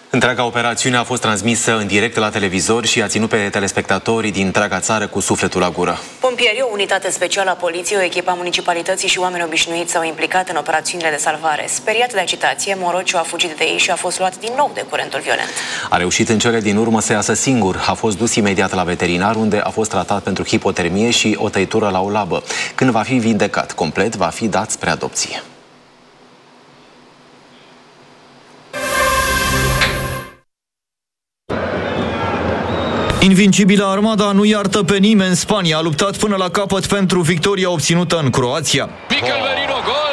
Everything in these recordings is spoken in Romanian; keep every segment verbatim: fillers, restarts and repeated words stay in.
Întreaga operațiune a fost transmisă în direct la televizor și a ținut pe telespectatorii din întreaga țară cu sufletul la gură. Pompieri, o unitate specială a poliției, o echipă a municipalității și oameni obișnuiți s-au implicat în operațiunile de salvare. Speriat de agitație, Morociu a fugit de ei și a fost luat din nou de curentul violent. A reușit în cele din urmă să iasă singur. A fost dus imediat la veterinar, unde a fost tratat pentru hipotermie și o tăitură la o labă. Când va fi vindecat complet, va fi dat spre adopție. Invincibilă Armada nu iartă pe nimeni. Spania a luptat până la capăt pentru victoria obținută în Croația. Mikel Merino, gol!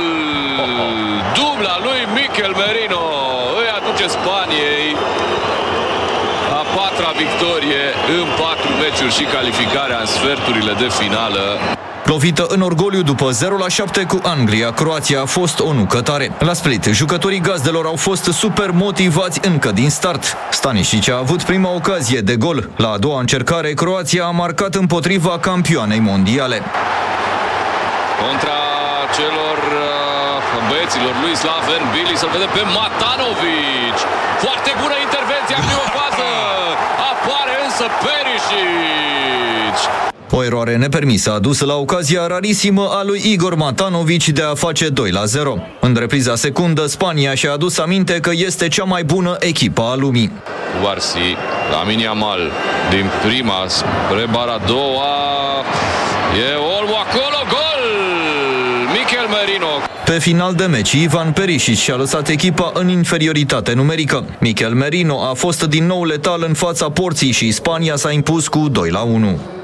Dubla lui Mikel Merino îi aduce Spaniei a patra victorie în patru meciuri și calificarea în sferturile de finală. Lovită în orgoliu după zero la șapte cu Anglia, Croația a fost o nucătare. La Split, jucătorii gazdelor au fost super motivați încă din start. Stanisic a avut prima ocazie de gol. La a doua încercare, Croația a marcat împotriva campioanei mondiale. Contra celor uh, băieților lui Slaven Bilic, să-l vedem pe Matanovic. Foarte bună intervenție în prima fază. Apare însă Perisic. O eroare nepermisă a dus la ocazia rarisimă a lui Igor Matanovic de a face doi la zero. În repriza secundă, Spania și-a adus aminte că este cea mai bună echipă a lumii. Varsi, Lamine Yamal, din prima spre bara a doua. E Olmo acolo, gol! Mikel Merino. Pe final de meci, Ivan Perisic și-a lăsat echipa în inferioritate numerică. Mikel Merino a fost din nou letal în fața porții și Spania s-a impus cu doi la unu.